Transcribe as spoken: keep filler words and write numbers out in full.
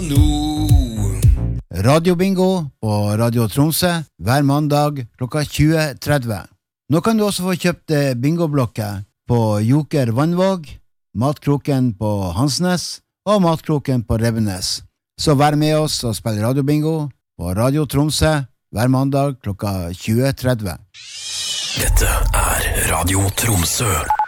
no. Radiobingo på Radio Tromsø hver mandag klokka tjue tretti. Nå kan du også få kjøpt bingoblokker på Joker Vannvåg, Matkroken på Hansnes og Matkroken på Revenes. Så vær med oss og spill radiobingo på Radio Tromsø hver mandag klokka tjue tretti. Dette er Radio Tromsø.